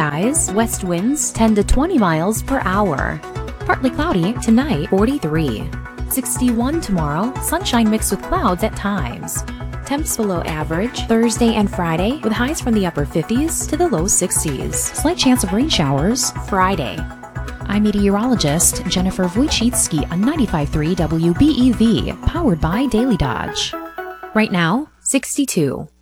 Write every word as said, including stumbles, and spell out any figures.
skies, west winds ten to twenty miles per hour. Partly cloudy, tonight forty-three. sixty-one tomorrow, sunshine mixed with clouds at times. Temps below average Thursday and Friday with highs from the upper fifties to the low sixties. Slight chance of rain showers Friday. I'm meteorologist Jennifer Wojcicki on ninety-five point three W B E V, powered by Daily Dodge. Right now, sixty-two.